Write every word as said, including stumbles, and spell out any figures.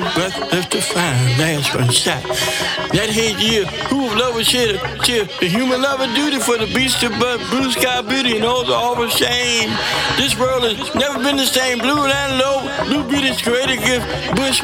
breath left to find last one shot. That hate year, who of love was cheer, cheer, the human love and duty for the beast of blood, blue sky beauty and all the awful shame. This world has never been the same, blue and low, blue beauty's greater gift, bush